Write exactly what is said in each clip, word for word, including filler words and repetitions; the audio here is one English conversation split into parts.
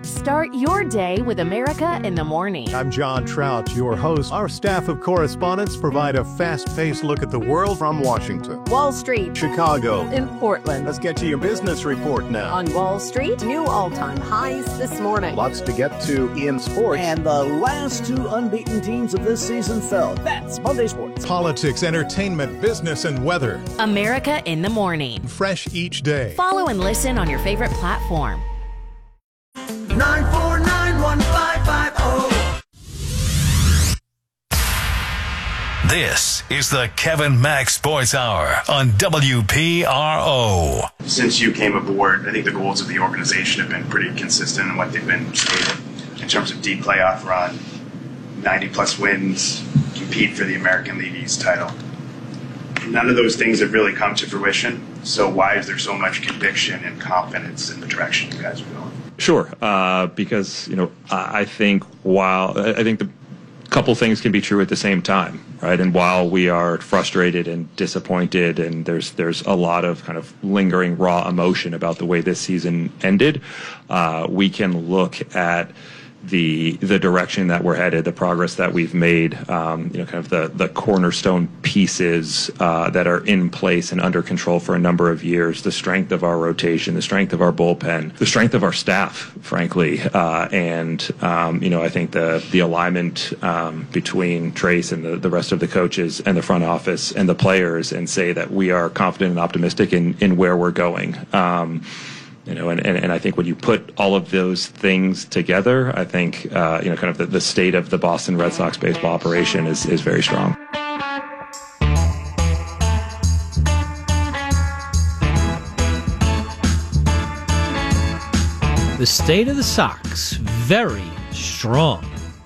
Start your day with America in the Morning. I'm John Trout, your host. Our staff of correspondents provide a fast-paced look at the world from Washington, Wall Street, Chicago, in Portland. Let's get to your business report now. On Wall Street, new all-time highs this morning. Lots to get to in sports. And the last two unbeaten teams of this season fell. That's Monday Sports. Politics, entertainment, business, and weather. America in the Morning. Fresh each day. Follow and listen on your favorite platform. nine four nine, one five five zero. This is the Kevin Mack Sports Hour on W P R O. Since you came aboard, I think the goals of the organization have been pretty consistent in what they've been stated in terms of deep playoff run, ninety plus wins, compete for the American League East title. None of those things have really come to fruition. So why is there so much conviction and confidence in the direction you guys are going? Sure, uh, because you know I think while I think the couple things can be true at the same time, right? And while we are frustrated and disappointed, and there's there's a lot of kind of lingering raw emotion about the way this season ended, uh, we can look at the the direction that we're headed, the progress that we've made, um, you know, kind of the the cornerstone pieces uh, that are in place and under control for a number of years, the strength of our rotation, the strength of our bullpen, the strength of our staff, frankly, uh, and um, you know, I think the the alignment um, between Trace and the, the rest of the coaches and the front office and the players, and say that we are confident and optimistic in in where we're going. Um, You know, and, and, and I think when you put all of those things together, I think, uh, you know, kind of the, the state of the Boston Red Sox baseball operation is, is very strong. The state of the Sox, very strong.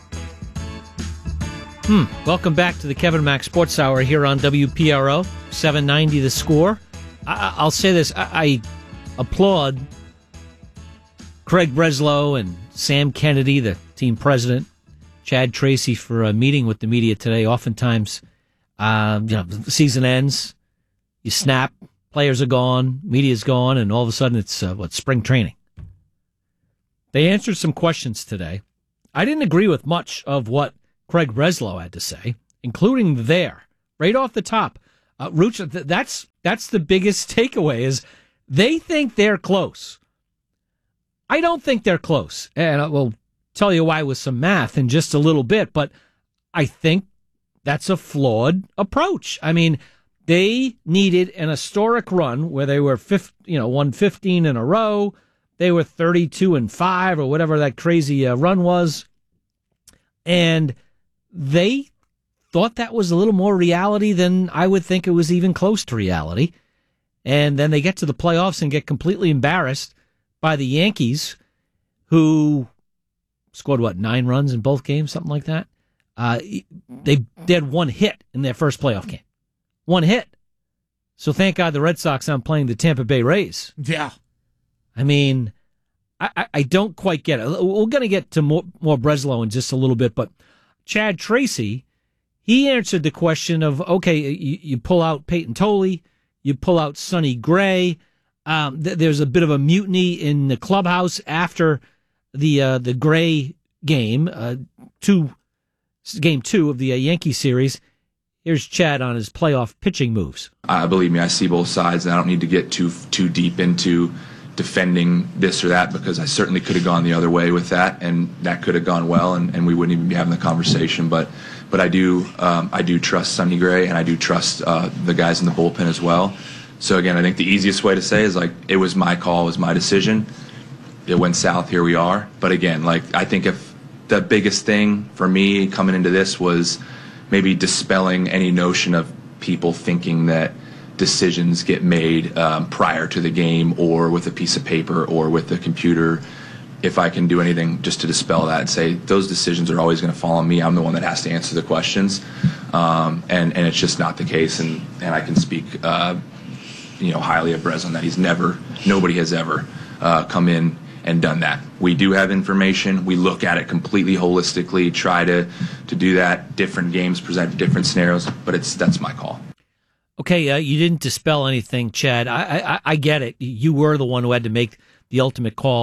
Hmm. Welcome back to the Kevin Mack Sports Hour here on W P R O, seven ninety The Score. I, I'll say this, I... I applaud Craig Breslow and Sam Kennedy, the team president, Chad Tracy, for a meeting with the media today. Oftentimes, um, you know, the season ends, you snap, players are gone, media's gone, and all of a sudden it's, uh, what, spring training. They answered some questions today. I didn't agree with much of what Craig Breslow had to say, including there, right off the top. Uh, Rooch, that's, that's the biggest takeaway is, they think they're close. I don't think they're close. And I will tell you why with some math in just a little bit, but I think that's a flawed approach. I mean, they needed an historic run where they were, fifty, you know, won fifteen in a row. They were thirty-two and five or whatever that crazy uh, run was. And they thought that was a little more reality than I would think it was even close to reality. And then they get to the playoffs and get completely embarrassed by the Yankees, who scored, what, nine runs in both games, something like that? Uh, they, they had one hit in their first playoff game. One hit. So thank God the Red Sox aren't playing the Tampa Bay Rays. Yeah. I mean, I, I, I don't quite get it. We're going to get to more, more Breslow in just a little bit, but Chad Tracy, he answered the question of, okay, you, you pull out Peyton Tolley, you pull out Sonny Gray. Um, th- there's a bit of a mutiny in the clubhouse after the uh, the Gray game, uh, two, game two of the uh, Yankee series. Here's Chad on his playoff pitching moves. Uh, believe me, I see both sides, and I don't need to get too too deep into defending this or that, because I certainly could have gone the other way with that, and that could have gone well, and, and we wouldn't even be having the conversation. But but I do um, I do trust Sonny Gray, and I do trust uh, the guys in the bullpen as well. So again, I think the easiest way to say is, like, it was my call, it was my decision. It went south, here we are. But again, like, I think if the biggest thing for me coming into this was maybe dispelling any notion of people thinking that decisions get made um, prior to the game or with a piece of paper or with a computer. If I can do anything just to dispel that and say those decisions are always going to fall on me, I'm the one that has to answer the questions, um, and and it's just not the case. And and I can speak, uh, you know, highly of Breslin that he's never, nobody has ever uh, come in and done that. We do have information. We look at it completely holistically, try to to do that. Different games present different scenarios, but it's that's my call. Okay, uh, you didn't dispel anything, Chad. I, I I get it. You were the one who had to make the ultimate call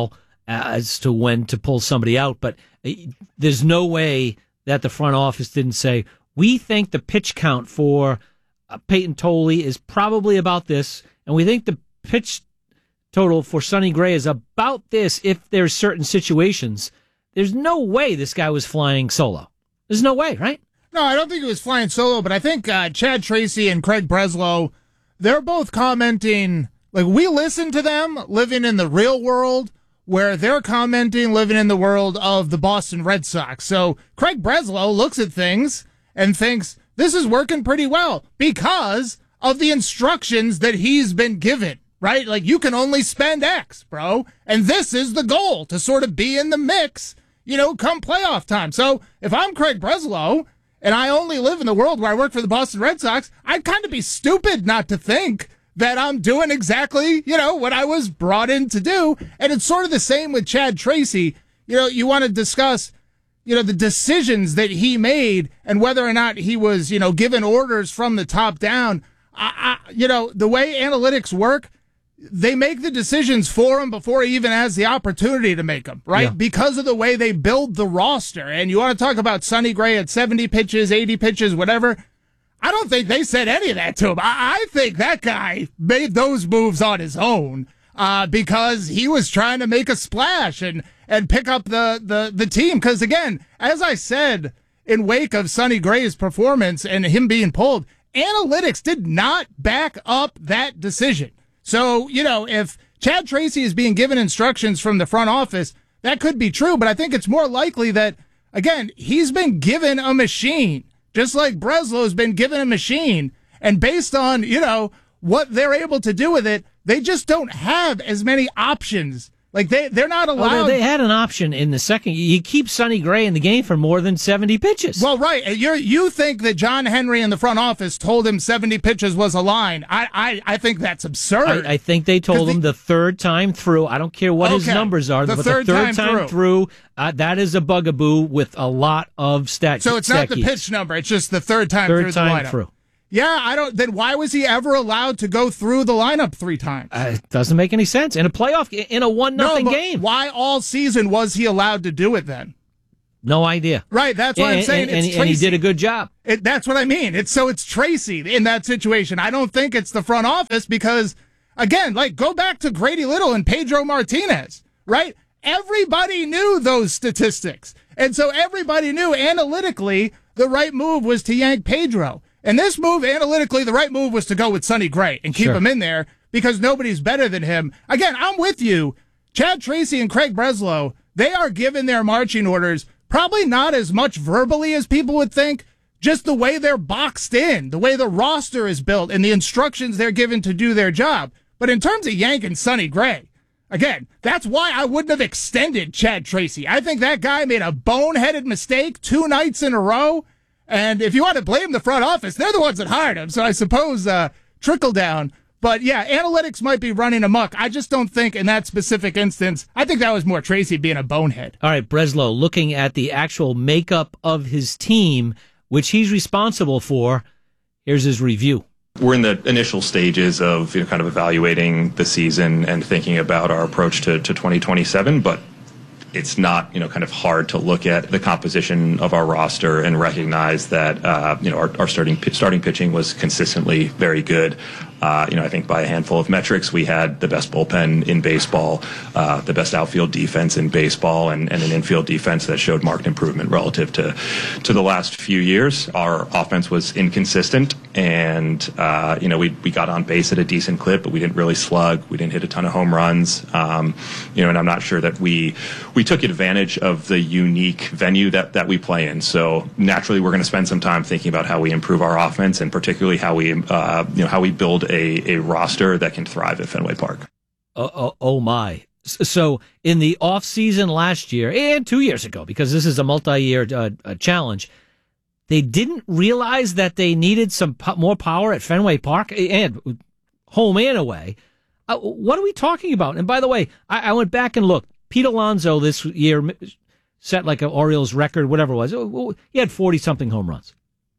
as to when to pull somebody out. But there's no way that the front office didn't say, we think the pitch count for uh, Peyton Tolle is probably about this, and we think the pitch total for Sonny Gray is about this if there's certain situations. There's no way this guy was flying solo. There's no way, right? No, I don't think he was flying solo, but I think uh, Chad Tracy and Craig Breslow, they're both commenting, like, we listen to them living in the real world, where they're commenting living in the world of the Boston Red Sox. So Craig Breslow looks at things and thinks, this is working pretty well because of the instructions that he's been given, right? Like, you can only spend X, bro. And this is the goal, to sort of be in the mix, you know, come playoff time. So if I'm Craig Breslow and I only live in the world where I work for the Boston Red Sox, I'd kind of be stupid not to think that I'm doing exactly, you know, what I was brought in to do. And it's sort of the same with Chad Tracy. You know, you want to discuss, you know, the decisions that he made and whether or not he was, you know, given orders from the top down. I, I, you know, the way analytics work, they make the decisions for him before he even has the opportunity to make them, right? Yeah. Because of the way they build the roster. And you want to talk about Sonny Gray at seventy pitches, eighty pitches, whatever. I don't think they said any of that to him. I, I think that guy made those moves on his own uh, because he was trying to make a splash and, and pick up the, the, the team. Because, again, as I said, in wake of Sonny Gray's performance and him being pulled, analytics did not back up that decision. So, you know, if Chad Tracy is being given instructions from the front office, that could be true. But I think it's more likely that, again, he's been given a machine. Just like Breslow's been given a machine, and based on, you know, what they're able to do with it, they just don't have as many options. Like, they, they're not allowed. Oh, they, they had an option in the second. You keep Sonny Gray in the game for more than seventy pitches. Well, right. You're, you think that John Henry in the front office told him seventy pitches was a line. I, I, I think that's absurd. I, I think they told him the, the third time through. I don't care what okay, his numbers are, the but third the third time, time through, through uh, that is a bugaboo with a lot of stats. So it's not the pitch number. It's just the third time third through time the lineup. Through. Yeah, I don't. Then why was he ever allowed to go through the lineup three times? Uh, it doesn't make any sense in a playoff, in a one nothing no, game. Why all season was he allowed to do it then? No idea. Right, that's what and, I'm saying. And, it's and, Tracy. and he did a good job. It, that's what I mean. It's so it's Tracy in that situation. I don't think it's the front office because, again, like go back to Grady Little and Pedro Martinez. Right, everybody knew those statistics, and so everybody knew analytically the right move was to yank Pedro. And this move, analytically, the right move was to go with Sonny Gray and keep sure. him in there because nobody's better than him. Again, I'm with you. Chad Tracy and Craig Breslow, they are given their marching orders, probably not as much verbally as people would think, just the way they're boxed in, the way the roster is built, and the instructions they're given to do their job. But in terms of yanking Sonny Gray, again, that's why I wouldn't have extended Chad Tracy. I think that guy made a boneheaded mistake two nights in a row. And if you want to blame the front office, they're the ones that hired him. So I suppose uh, trickle down. But yeah, analytics might be running amok. I just don't think in that specific instance, I think that was more Tracy being a bonehead. All right, Breslow, looking at the actual makeup of his team, which he's responsible for, here's his review. We're in the initial stages of, you know, kind of evaluating the season and thinking about our approach to, to twenty twenty-seven, but it's not, you know, kind of hard to look at the composition of our roster and recognize that, uh, you know, our, our starting starting pitching was consistently very good. Uh, you know, I think by a handful of metrics, we had the best bullpen in baseball, uh, the best outfield defense in baseball, and, and an infield defense that showed marked improvement relative to to the last few years. Our offense was inconsistent, and uh, you know, we we got on base at a decent clip, but we didn't really slug. We didn't hit a ton of home runs. Um, you know, and I'm not sure that we we took advantage of the unique venue that that we play in. So naturally, we're going to spend some time thinking about how we improve our offense, and particularly how we uh, you know how we build A, a roster that can thrive at Fenway Park. Oh, oh, oh my. So in the off season last year and two years ago, because this is a multi-year uh, a challenge, they didn't realize that they needed some po- more power at Fenway Park and home and away. Uh, what are we talking about? And by the way, I, I went back and looked. Pete Alonso this year set like an Orioles record, whatever it was. He had forty-something home runs.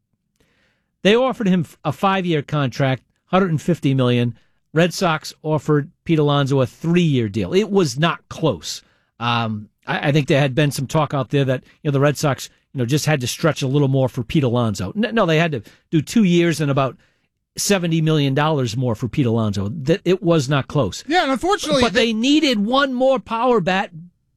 They offered him a five-year contract, one hundred fifty million dollars. Red Sox offered Pete Alonso a three-year deal. It was not close. Um, I, I think there had been some talk out there that, you know, the Red Sox, you know, just had to stretch a little more for Pete Alonso. No, they had to do two years and about seventy million dollars more for Pete Alonso. That it was not close. Yeah, and unfortunately, but they, they needed one more power bat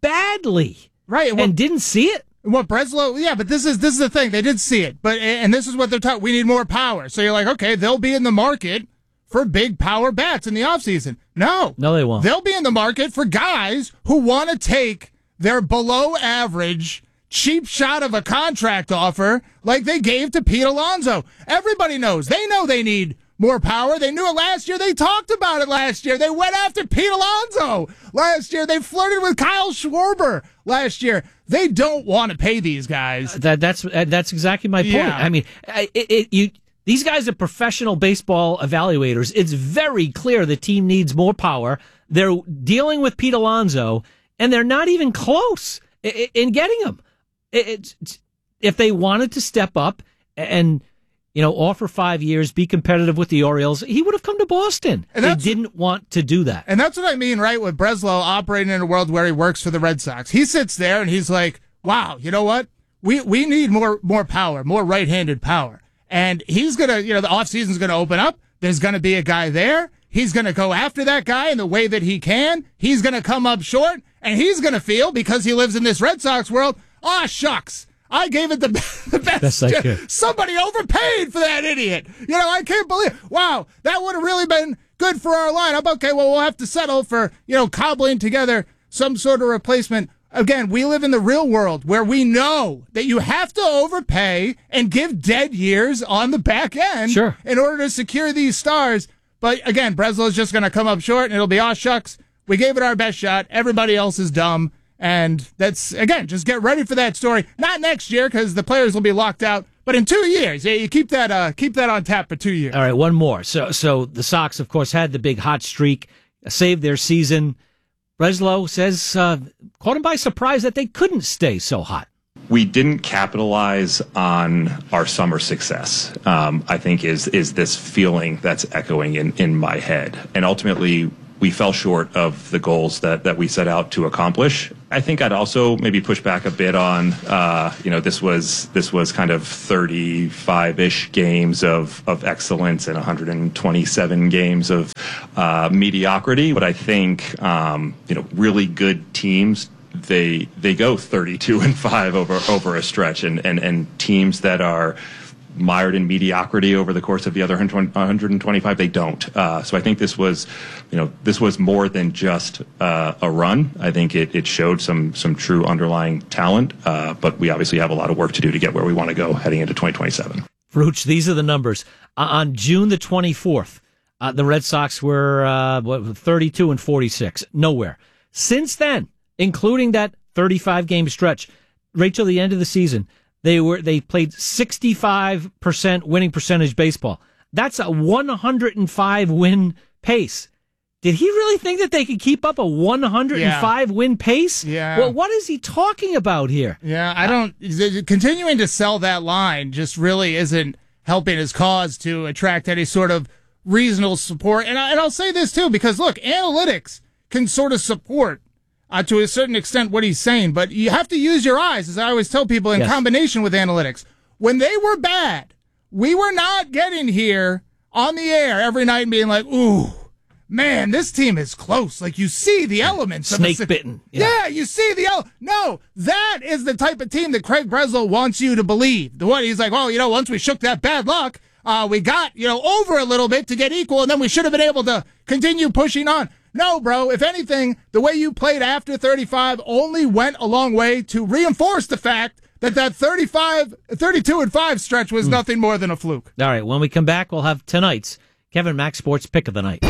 badly, right? And, and didn't see it. What Breslow? Yeah, but this is this is the thing. They did see it, but and this is what they're talking. We need more power. So you're like, okay, they'll be in the market for big power bats in the offseason. No, no, they won't. They'll be in the market for guys who want to take their below average cheap shot of a contract offer like they gave to Pete Alonso. Everybody knows. They know they need more power. They knew it last year. They talked about it last year. They went after Pete Alonso last year. They flirted with Kyle Schwarber last year. They don't want to pay these guys. Uh, that, that's uh, that's exactly my point. Yeah. I mean, it, it, you these guys are professional baseball evaluators. It's very clear the team needs more power. They're dealing with Pete Alonso, and they're not even close in, in getting him. It, it, if they wanted to step up and, you know, offer five years, be competitive with the Orioles, he would have come to Boston. And they didn't want to do that. And that's what I mean, right, with Breslow operating in a world where he works for the Red Sox. He sits there and he's like, wow, you know what? We we need more more power, more right-handed power. And he's going to, you know, the offseason's going to open up. There's going to be a guy there. He's going to go after that guy in the way that he can. He's going to come up short, and he's going to feel, because he lives in this Red Sox world, ah, shucks. I gave it the, the best. Best I could. Somebody overpaid for that idiot. You know, I can't believe it. Wow, that would have really been good for our lineup. Okay, well, we'll have to settle for, you know, cobbling together some sort of replacement. Again, we live in the real world where we know that you have to overpay and give dead years on the back end sure. in order to secure these stars. But again, Breslow's just going to come up short, and it'll be, oh, shucks, we gave it our best shot. Everybody else is dumb. And that's, again, just get ready for that story. Not next year, because the players will be locked out, but in two years. Yeah, you keep that uh, keep that on tap for two years. All right, one more. So so the Sox, of course, had the big hot streak, saved their season. Breslow says, uh, caught him by surprise that they couldn't stay so hot. We didn't capitalize on our summer success, um, I think is is this feeling that's echoing in, in my head. And ultimately, we fell short of the goals that, that we set out to accomplish. I think I'd also maybe push back a bit on, uh, you know, this was this was kind of thirty-five-ish games of, of excellence and one hundred twenty-seven games of uh, mediocrity. But I think, um, you know, really good teams, they they go thirty-two and five over over a stretch, and, and, and teams that are mired in mediocrity over the course of the other one hundred twenty-five, they don't. Uh, so I think this was, you know, this was more than just uh, a run. I think it, it showed some some true underlying talent, uh, but we obviously have a lot of work to do to get where we want to go heading into twenty twenty-seven. Fruch, these are the numbers. Uh, on June the twenty-fourth, uh, the Red Sox were uh, what, thirty-two and forty-six. Nowhere. Since then, including that thirty-five game stretch, right till the end of the season, They were they played sixty-five percent winning percentage baseball. That's a one hundred five win pace. Did he really think that they could keep up a one hundred five yeah. win pace? Yeah. Well, what is he talking about here? Yeah, I don't. Continuing to sell that line just really isn't helping his cause to attract any sort of reasonable support. And, I, and I'll say this too, because look, analytics can sort of support Uh, to a certain extent what he's saying, but you have to use your eyes, as I always tell people, in yes. combination with analytics. When they were bad, we were not getting here on the air every night and being like, ooh, man, this team is close. Like, you see the elements. Snake of a, bitten. Yeah. yeah, you see the el- No, that is the type of team that Craig Breslow wants you to believe. The one he's like, well, you know, once we shook that bad luck, uh, we got, you know, over a little bit to get equal, and then we should have been able to continue pushing on. No, bro, if anything, the way you played after thirty-five only went a long way to reinforce the fact that that thirty-five, thirty-two and five stretch was mm. nothing more than a fluke. All right, when we come back, we'll have tonight's Kevin Mack Sports Pick of the Night.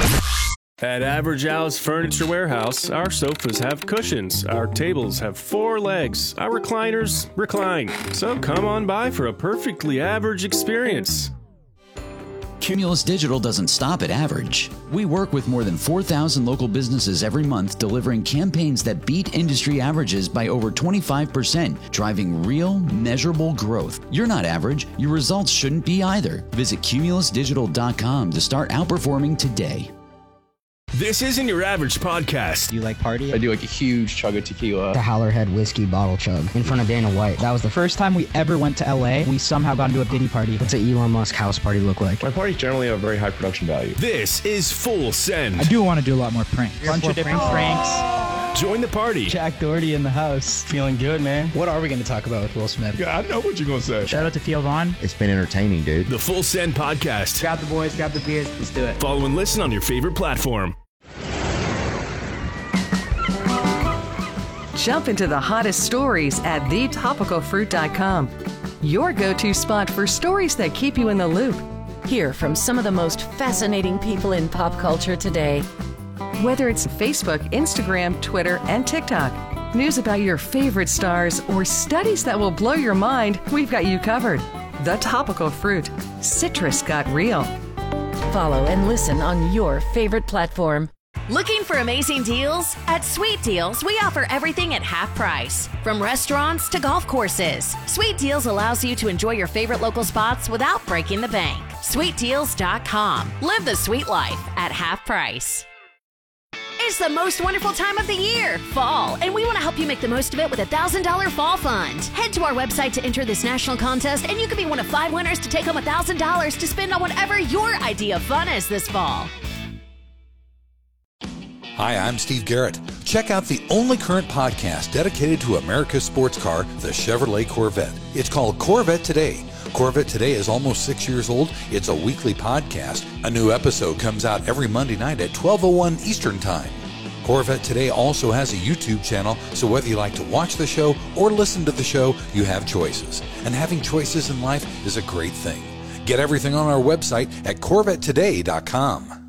At Average Al's Furniture Warehouse, our sofas have cushions, our tables have four legs, our recliners recline. So come on by for a perfectly average experience. Cumulus Digital doesn't stop at average. We work with more than four thousand local businesses every month, delivering campaigns that beat industry averages by over twenty-five percent, driving real, measurable growth. You're not average. Your results shouldn't be either. Visit cumulus digital dot com to start outperforming today. This isn't your average podcast. Do you like party? I do like a huge chug of tequila. The Howlerhead whiskey bottle chug in front of Dana White. That was the first time we ever went to L A. We somehow got into a Diddy party. What's an Elon Musk house party look like? My parties generally have a very high production value. This is Full Send. I do want to do a lot more pranks. Bunch of different pranks. Join the party. Jack Doherty in the house. Feeling good, man. What are we going to talk about with Will Smith? Yeah, I know what you're going to say. Shout out to Theo Vaughn. It's been entertaining, dude. The Full Send Podcast. Grab the boys, grab the beers. Let's do it. Follow and listen on your favorite platform. Jump into the hottest stories at the topical fruit dot com. Your go-to spot for stories that keep you in the loop. Hear from some of the most fascinating people in pop culture today. Whether it's Facebook, Instagram, Twitter, and TikTok, news about your favorite stars, or studies that will blow your mind, we've got you covered. The Topical Fruit. Citrus got real. Follow and listen on your favorite platform. Looking for amazing deals? At Sweet Deals, we offer everything at half price. From restaurants to golf courses, Sweet Deals allows you to enjoy your favorite local spots without breaking the bank. sweet deals dot com. Live the sweet life at half price. It's the most wonderful time of the year, fall, and we want to help you make the most of it with a one thousand dollars Fall Fund. Head to our website to enter this national contest, and you could be one of five winners to take home one thousand dollars to spend on whatever your idea of fun is this fall. Hi, I'm Steve Garrett. Check out the only current podcast dedicated to America's sports car, the Chevrolet Corvette. It's called Corvette Today. Corvette Today is almost six years old. It's a weekly podcast. A new episode comes out every Monday night at twelve oh one Eastern Time. Corvette Today also has a YouTube channel, so whether you like to watch the show or listen to the show, you have choices. And having choices in life is a great thing. Get everything on our website at corvette today dot com.